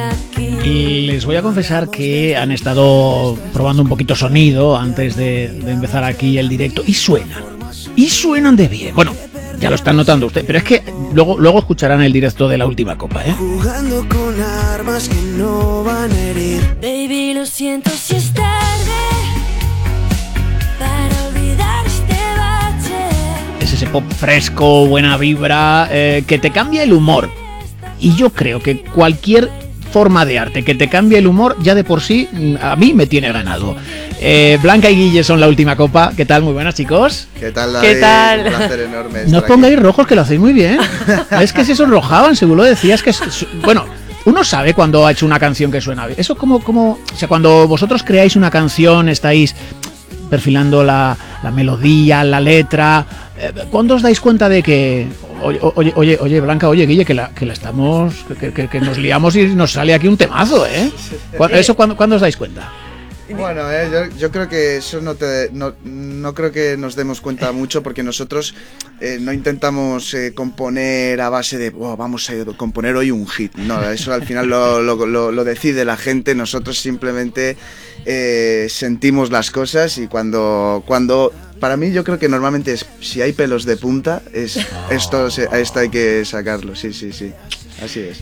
Y les voy a confesar que han estado probando un poquito sonido antes de empezar aquí el directo y suenan de bien. Bueno, ya lo están notando ustedes, pero es que luego escucharán el directo de la última copa, ¿eh? Jugando con armas que no van a herir. Baby, lo siento si es tarde para olvidar este bache. Es ese pop fresco, buena vibra, que te cambia el humor. Y yo creo que cualquier forma de arte que te cambie el humor, ya de por sí, a mí me tiene ganado. Blanca y Guille son la última copa. ¿Qué tal? Muy buenas, chicos. ¿Qué tal, David? ¿Qué tal? Un placer enorme. No os pongáis rojos, que lo hacéis muy bien. Es que se sonrojaban, seguro decías que... Bueno, uno sabe cuando ha hecho una canción que suena bien. Eso como... O sea, cuando vosotros creáis una canción, estáis perfilando la melodía, la letra... ¿Cuándo os dais cuenta de que... Oye, Blanca, oye, Guille, que la estamos... Que nos liamos y nos sale aquí un temazo, ¿eh? ¿Eso cuándo os dais cuenta? Bueno, yo creo que eso no creo que nos demos cuenta mucho, porque nosotros no intentamos componer a base de vamos a componer hoy un hit. No, eso al final lo decide la gente. Nosotros simplemente sentimos las cosas, y cuando para mí, yo creo que normalmente si hay pelos de punta, esto hay que sacarlo, sí. Así es.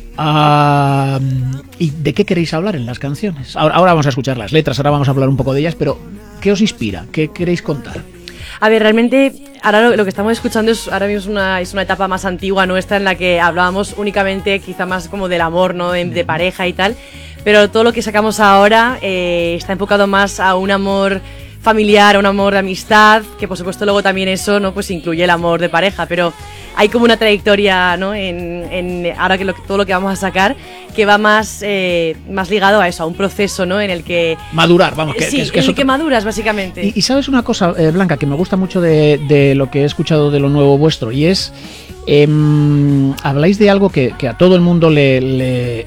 ¿Y de qué queréis hablar en las canciones? Ahora vamos a escuchar las letras, ahora vamos a hablar un poco de ellas, pero ¿qué os inspira? ¿Qué queréis contar? A ver, realmente ahora lo que estamos escuchando ahora mismo es una etapa más antigua nuestra, en la que hablábamos únicamente quizá más como del amor, ¿no? De pareja y tal, pero todo lo que sacamos ahora está enfocado más a un amor familiar, a un amor de amistad, que por supuesto luego también eso, ¿no? Pues incluye el amor de pareja, pero hay como una trayectoria, ¿no? En ahora que todo lo que vamos a sacar, que va más ligado a eso, a un proceso, ¿no? En el que madurar, vamos, que maduras básicamente. Y sabes una cosa, Blanca, que me gusta mucho de lo que he escuchado de lo nuevo vuestro, y es habláis de algo que a todo el mundo le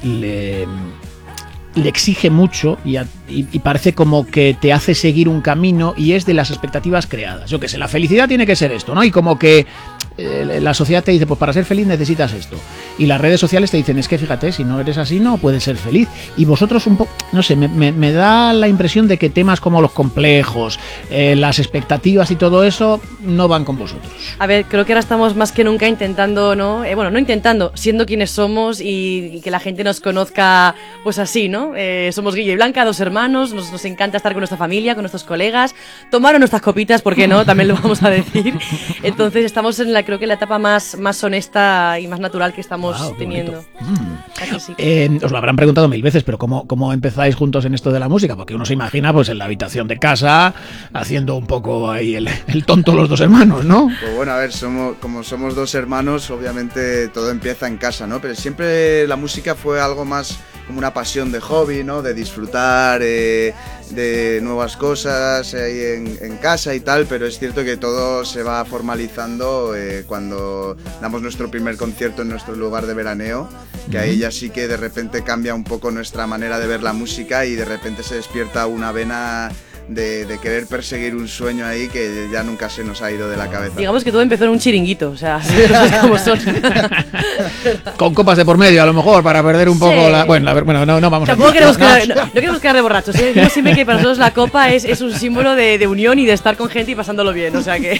exige mucho y parece como que te hace seguir un camino, y es de las expectativas creadas. Yo qué sé, la felicidad tiene que ser esto, ¿no? Y como que la sociedad te dice, pues para ser feliz necesitas esto. Y las redes sociales te dicen, es que fíjate, si no eres así no puedes ser feliz. Y vosotros un poco, no sé, me da la impresión de que temas como los complejos, las expectativas y todo eso no van con vosotros. A ver, creo que ahora estamos más que nunca intentando, ¿no? No intentando, siendo quienes somos, y que la gente nos conozca pues así, ¿no? Somos Guille y Blanca, dos hermanos, nos encanta estar con nuestra familia, con nuestros colegas, tomar nuestras copitas, ¿por qué no? También lo vamos a decir. Entonces estamos creo que la etapa más honesta y más natural que estamos teniendo. Os lo habrán preguntado 1000 veces, pero ¿cómo empezáis juntos en esto de la música? Porque uno se imagina pues en la habitación de casa, haciendo un poco ahí el tonto los dos hermanos, ¿no? Pues bueno, a ver, como somos dos hermanos, obviamente todo empieza en casa, ¿no? Pero siempre la música fue algo más como una pasión de hobby, ¿no? De disfrutar de nuevas cosas ahí en casa y tal, pero es cierto que todo se va formalizando cuando damos nuestro primer concierto en nuestro lugar de veraneo, que ahí ya sí que de repente cambia un poco nuestra manera de ver la música, y de repente se despierta una vena de querer perseguir un sueño ahí que ya nunca se nos ha ido de la cabeza. Digamos que todo empezó en un chiringuito, o sea, como son. Con copas de por medio, a lo mejor, para perder un poco la... Bueno, no vamos a... No queremos quedar de borrachos, ¿eh? Yo siempre que para nosotros la copa es un símbolo de unión y de estar con gente y pasándolo bien, o sea que...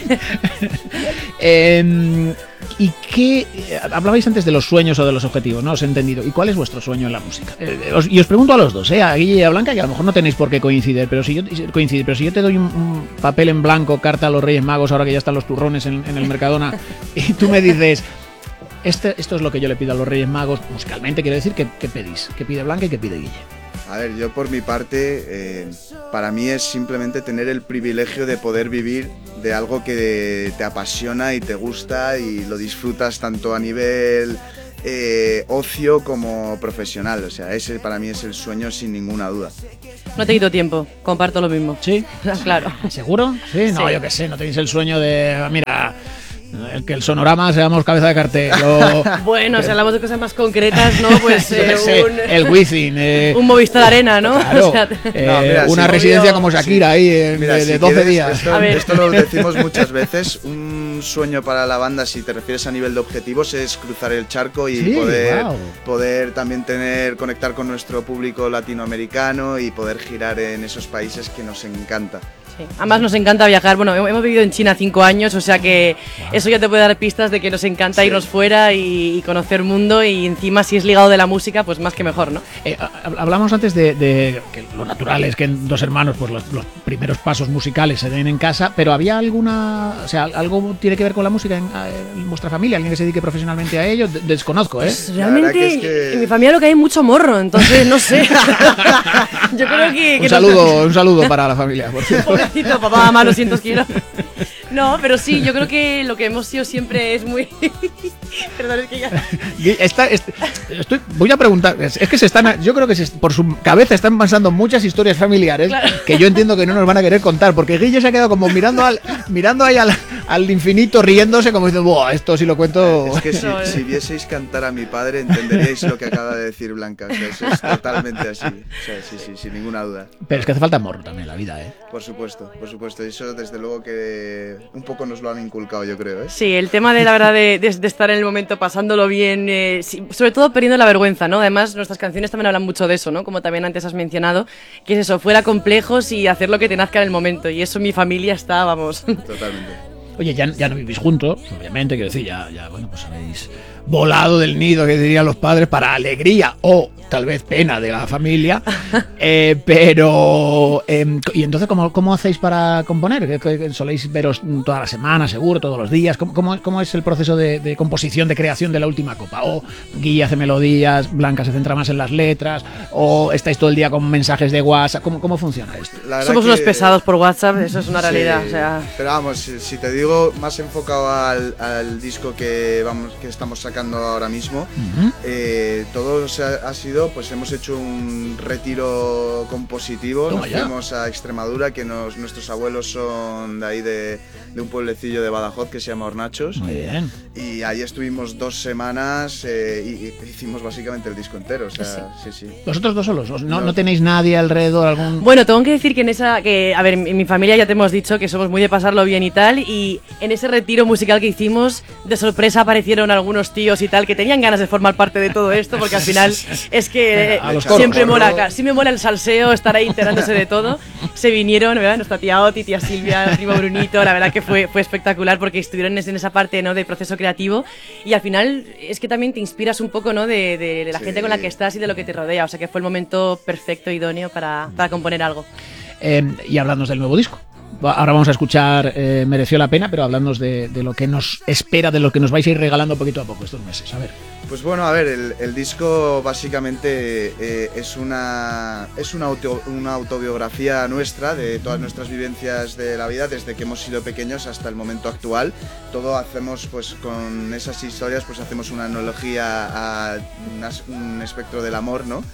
¿Y qué? Hablabais antes de los sueños o de los objetivos, ¿no? Os he entendido. ¿Y cuál es vuestro sueño en la música? Y os pregunto a los dos, a Guille y a Blanca, que a lo mejor no tenéis por qué coincidir, pero si yo te doy un papel en blanco, carta a los Reyes Magos, ahora que ya están los turrones en el Mercadona, y tú me dices, esto es lo que yo le pido a los Reyes Magos, musicalmente, quiero decir, ¿qué pedís? ¿Qué pide Blanca y qué pide Guille? A ver, yo por mi parte, para mí es simplemente tener el privilegio de poder vivir de algo que te apasiona y te gusta y lo disfrutas tanto a nivel ocio como profesional. O sea, ese para mí es el sueño sin ninguna duda. No te quito tiempo, comparto lo mismo. ¿Sí? Claro. ¿Seguro? ¿Sí? No, yo qué sé, no tenéis el sueño de, mira... que el sonorama seamos cabeza de cartel bueno, si hablamos de cosas más concretas, ¿no? Pues el Wizzing, un Movistar Arena, ¿no? Claro, o sea, mira, una residencia como Shakira ahí de 12 días. Esto lo decimos muchas veces, un un sueño para la banda, si te refieres a nivel de objetivos, es cruzar el charco y Sí, wow. poder también conectar con nuestro público latinoamericano y poder girar en esos países que nos encanta. Sí. Además nos encanta viajar. Bueno, hemos vivido en China 5 años, o sea que eso ya te puede dar pistas de que nos encanta irnos fuera y conocer el mundo, y encima si es ligado de la música, pues más que mejor, ¿no? Hablamos antes de que lo natural es que en dos hermanos pues los primeros pasos musicales se den en casa, pero ¿había alguna, o sea, algo tiene que ver con la música en vuestra familia? ¿Alguien que se dedique profesionalmente a ello? Desconozco, ¿eh? Pues realmente es que- en mi familia lo que hay mucho morro, entonces no sé. Yo creo que Un saludo para la familia, por cierto. Pobrecito, papá, mamá, lo siento, os quiero. No, pero sí, yo creo que lo que hemos sido siempre es muy... Perdón, es que ya... Voy a preguntar, es que yo creo que por su cabeza están pasando muchas historias familiares que yo entiendo que no nos van a querer contar, porque Guille se ha quedado como mirando ahí al infinito, riéndose, como diciendo, "Buah, esto si lo cuento". Es que No, si vieseis cantar a mi padre entenderíais lo que acaba de decir Blanca, o sea, eso es totalmente así, o sea, sí, sin ninguna duda. Pero es que hace falta morro también en la vida, ¿eh? Por supuesto, eso desde luego que un poco nos lo han inculcado, yo creo, ¿eh? Sí, el tema de la verdad de estar en el momento pasándolo bien, sí, sobre todo perdiendo la vergüenza, ¿no? Además, nuestras canciones también hablan mucho de eso, ¿no? Como también antes has mencionado, que es eso, fuera complejos y hacer lo que te nazca en el momento. Y eso mi familia está, vamos. Totalmente. Oye, ya no vivís juntos, obviamente, quiero decir, ya bueno, pues habéis volado del nido, que dirían los padres, para alegría o tal vez pena de la familia, pero ¿y entonces cómo hacéis para componer? ¿Que soléis veros toda la semana, seguro, todos los días? ¿Cómo es el proceso de composición, de creación de La Última Copa? ¿O Guille hace melodías, Blanca se centra más en las letras, o estáis todo el día con mensajes de WhatsApp? ¿Cómo funciona esto? La verdad Somos que- unos pesados por WhatsApp, eso es una Sí, realidad, o sea... Pero vamos, si te digo, más enfocado al disco que estamos sacando ahora mismo, todo ha sido, pues hemos hecho un retiro compositivo, Toma nos ya. fuimos a Extremadura, que nuestros abuelos son de ahí de un pueblecillo de Badajoz que se llama Hornachos, Muy bien. y ahí estuvimos 2 semanas y hicimos básicamente el disco entero, o sea, sí. ¿Vosotros dos solos? ¿No tenéis nadie alrededor? Algún... Bueno, tengo que decir que a ver, en mi familia ya te hemos dicho que somos muy de pasarlo bien y tal, y en ese retiro musical que hicimos, de sorpresa aparecieron algunos tíos y tal que tenían ganas de formar parte de todo esto, porque al final es que A los siempre coros. mola, claro, sí me mola el salseo, estar ahí enterándose de todo. Se vinieron, ¿verdad? Nuestra tía Oti, tía Silvia, primo Brunito, la verdad que fue espectacular porque estuvieron en esa parte, ¿no?, de proceso creativo, y al final es que también te inspiras un poco, ¿no?, de la Sí. gente con la que estás y de lo que te rodea, o sea que fue el momento perfecto, idóneo para componer algo. Y hablándonos del nuevo disco. Ahora vamos a escuchar Mereció la Pena, pero hablándonos de lo que nos espera, de lo que nos vais a ir regalando poquito a poco estos meses. A ver. Pues bueno, a ver, el disco básicamente es una autobiografía nuestra de todas nuestras vivencias de la vida desde que hemos sido pequeños hasta el momento actual. Todo hacemos, pues con esas historias, pues hacemos una analogía a un espectro del amor, ¿no?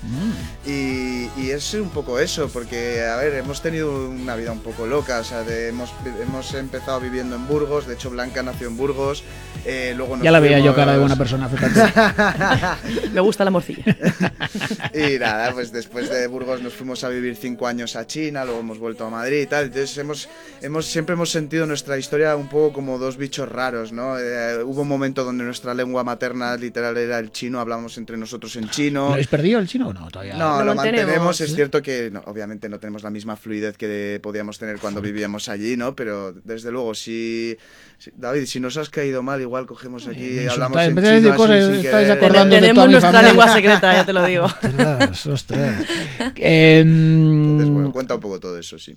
Y es un poco eso, porque, a ver, hemos tenido una vida un poco loca, o sea, hemos empezado viviendo en Burgos, de hecho Blanca nació en Burgos, luego nos Ya la veía yo fuimos- cara de buena persona hace tanto. Me gusta la morcilla. Y nada, pues después de Burgos nos fuimos a vivir 5 años a China, luego hemos vuelto a Madrid y tal. Entonces siempre hemos sentido nuestra historia un poco como dos bichos raros, ¿no? Hubo un momento donde nuestra lengua materna literal era el chino, hablábamos entre nosotros en ¿Lo chino. habéis perdido el chino o no? Todavía. No, Lo lo mantenemos. mantenemos. Es cierto que obviamente no tenemos la misma fluidez que podíamos tener cuando vivíamos allí, ¿no? Pero desde luego, David, si nos has caído mal, igual cogemos aquí y hablamos en en vez de decir chino cosas, así sin estáis querer. acordando de toda Tenemos mi nuestra familia. lengua secreta, ya te lo digo. Ostras. Entonces, bueno, cuenta un poco todo eso, sí.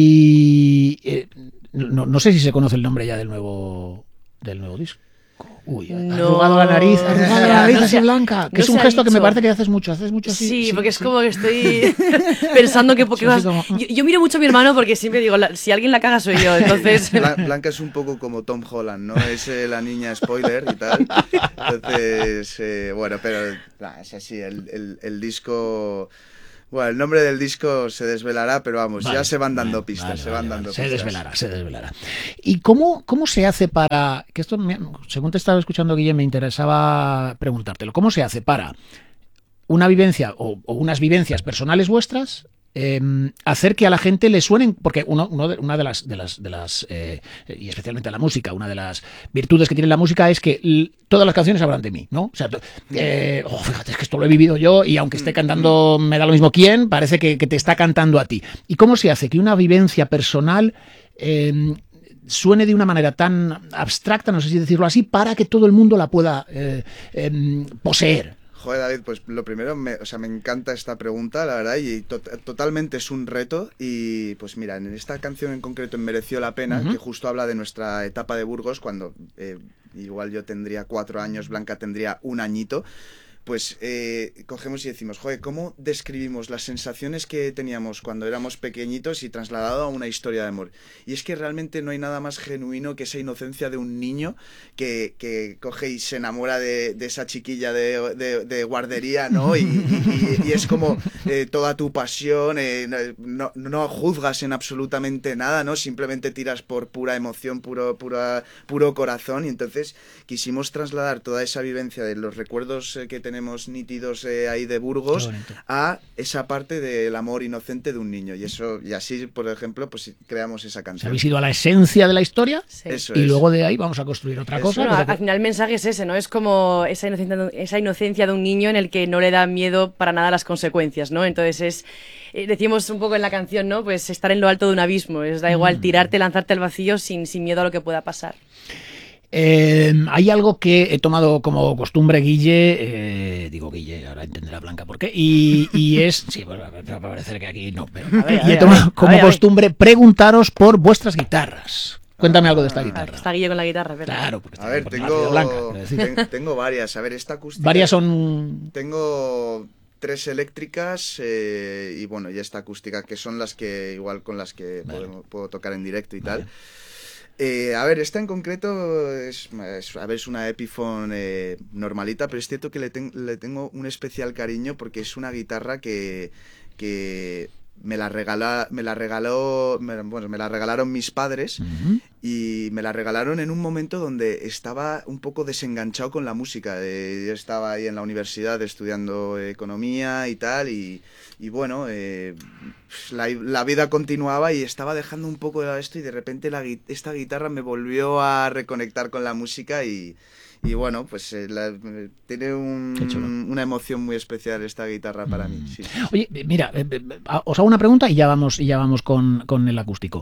Y no sé si se conoce el nombre ya del nuevo disco. Uy, No. arrugado la nariz, No así se- blanca. Que no es un se ha gesto que me dicho. parece que haces mucho así. Sí, porque es como que estoy pensando que Sí, así como- yo miro mucho a mi hermano porque siempre digo, si alguien la caga soy yo, entonces... Blanca es un poco como Tom Holland, ¿no? Es la niña spoiler y tal. Entonces, bueno, pero es así, el disco... Bueno, el nombre del disco se desvelará, pero vamos, Vale, ya se van dando vale, pistas, vale, se van dando Se pistas. desvelará. ¿Y cómo se hace para... Que esto, según te estaba escuchando, Guillem, me interesaba preguntártelo. ¿Cómo se hace para una vivencia o unas vivencias personales vuestras hacer que a la gente le suenen, porque una de las y especialmente la música, una de las virtudes que tiene la música es que todas las canciones hablan de mí, ¿no? O sea, fíjate, es que esto lo he vivido yo y aunque esté cantando, me da lo mismo quién, parece que te está cantando a ti. ¿Y cómo se hace que una vivencia personal suene de una manera tan abstracta, no sé si decirlo así, para que todo el mundo la pueda poseer? Joder, David, pues lo primero, me encanta esta pregunta, la verdad, y totalmente es un reto. Y pues mira, en esta canción en concreto, en Mereció la Pena, que justo habla de nuestra etapa de Burgos, cuando igual yo tendría 4 años, Blanca tendría 1 añito, pues cogemos y decimos, joder, ¿cómo describimos las sensaciones que teníamos cuando éramos pequeñitos y trasladado a una historia de amor? Y es que realmente no hay nada más genuino que esa inocencia de un niño que coge y se enamora de esa chiquilla de guardería, ¿no? Y es como toda tu pasión, no juzgas en absolutamente nada, ¿no? Simplemente tiras por pura emoción, puro corazón. Y entonces quisimos trasladar toda esa vivencia de los recuerdos que tenemos nítidos ahí de Burgos a esa parte del amor inocente de un niño, y así, por ejemplo, pues creamos esa canción. ¿Habéis ido a la esencia de la historia? Sí. Eso y es. luego de ahí vamos a construir otra cosa. Bueno, al final el mensaje es ese, ¿no? Es como esa inocencia de un niño en el que no le da miedo para nada las consecuencias, ¿no? Entonces decimos un poco en la canción, ¿no? Pues estar en lo alto de un abismo, da igual tirarte, lanzarte al vacío sin miedo a lo que pueda pasar. Hay algo que he tomado como costumbre, Guille, digo Guille, ahora entenderá Blanca por qué, y es, sí, pues, va a parecer que aquí no, pero he tomado como costumbre preguntaros por vuestras guitarras. Cuéntame algo de esta guitarra. Está Guille con la guitarra, ¿verdad? Claro, porque A ver, tengo varias. A ver, esta acústica... Varias son... Tengo 3 eléctricas y bueno, y esta acústica, que son las que, igual con las que puedo tocar en directo y tal. A ver, esta en concreto es una Epiphone normalita, pero es cierto que le tengo un especial cariño porque es una guitarra que me la regalaron mis padres, y me la regalaron en un momento donde estaba un poco desenganchado con la música. Yo estaba ahí en la universidad estudiando economía y tal, y bueno, la vida continuaba y estaba dejando un poco de esto, y de repente esta guitarra me volvió a reconectar con la música y bueno, pues tiene una emoción muy especial esta guitarra para mí. Sí. Oye, mira, os hago una pregunta y ya vamos con el acústico.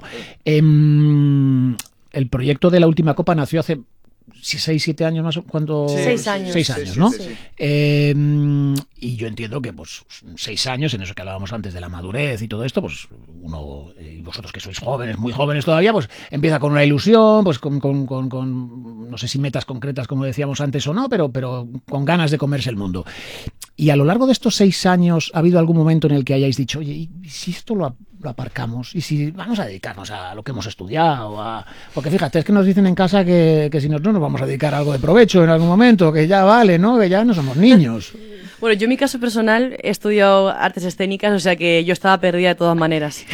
El proyecto de La Última Copa nació hace 6-7 años más, ¿cuánto? 6 años. 6 años, ¿no? Sí. Y yo entiendo que pues 6 años, en eso que hablábamos antes de la madurez y todo esto, pues uno, y vosotros que sois jóvenes, muy jóvenes todavía, pues empieza con una ilusión, pues con no sé si metas concretas como decíamos antes o no, pero con ganas de comerse el mundo. Y a lo largo de estos 6 años, ¿ha habido algún momento en el que hayáis dicho, oye, ¿y si esto lo aparcamos? ¿Y si vamos a dedicarnos a lo que hemos estudiado? Porque fíjate, es que nos dicen en casa que si no nos vamos a dedicar a algo de provecho en algún momento, que ya vale, ¿no? Que ya no somos niños. Bueno, yo en mi caso personal he estudiado artes escénicas, o sea que yo estaba perdida de todas maneras.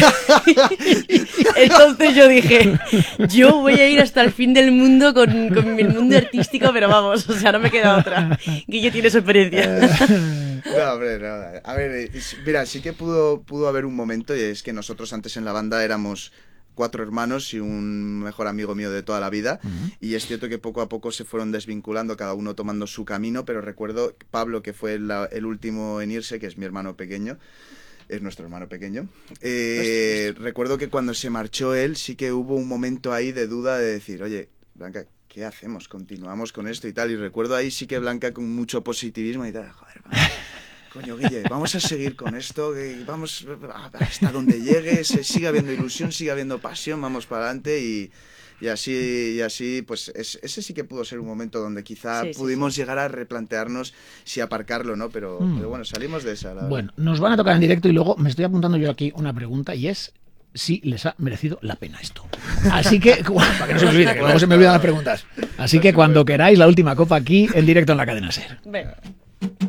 Entonces yo dije, yo voy a ir hasta el fin del mundo con el mundo artístico, pero vamos, o sea, no me queda otra. Guille tiene su experiencia. No, hombre, no. A ver, mira, sí que pudo haber un momento, y es que nosotros antes en la banda éramos 4 hermanos y un mejor amigo mío de toda la vida, y es cierto que poco a poco se fueron desvinculando, cada uno tomando su camino, pero recuerdo Pablo, que fue el último en irse, que es mi hermano pequeño, es nuestro hermano pequeño. Recuerdo que cuando se marchó él, sí que hubo un momento ahí de duda de decir, oye, Blanca, ¿qué hacemos? ¿Continuamos con esto y tal? Y recuerdo ahí sí que Blanca con mucho positivismo y tal, joder, coño, Guille, vamos a seguir con esto, que vamos hasta donde llegue, sigue habiendo ilusión, sigue habiendo pasión, vamos para adelante y así, pues ese sí que pudo ser un momento donde quizá pudimos llegar a replantearnos si aparcarlo, ¿no? Pero bueno, salimos de esa. Bueno, nos van a tocar en directo y luego me estoy apuntando yo aquí una pregunta, y es si les ha merecido la pena esto. Así que, para que no se me olvide, que luego se me olvidan las preguntas. Así que cuando queráis, La Última Copa aquí en directo en la Cadena SER. Venga.